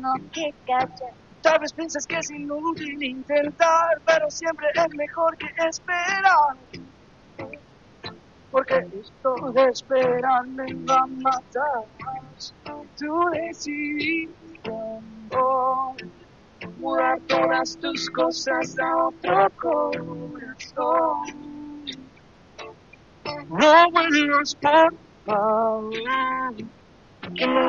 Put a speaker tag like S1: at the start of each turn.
S1: tengo que callar.
S2: Tal vez piensas que es inútil intentar, pero siempre es mejor que esperar. Porque esto de esperar me va a matar. Tú decidiste hoy mudar todas tus cosas a otro corazón. No vuelvas, por favor, que no